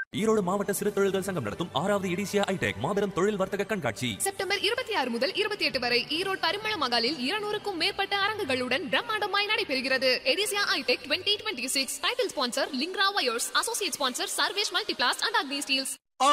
ஈரோடு மாவட்ட சிறு தொழில்கள் சங்கம் நடத்தும் 6வது எடிசியா ஐடெக் மாபெரும் தொழில் வர்த்தக கண்காட்சி செப்டம்பர் 26 முதல் 28 வரை ஈரோடு பரிமள மகாலில் 200க்கும் மேற்பட்ட அரங்குகளுடன் பிரம்மாண்டமாய் நடைபெறுகிறது. எடிசியா ஐடெக் 2026 title sponsor லிங்க்ரா wires, associate sponsor Sarvesh Multiplast and Agni Steeles.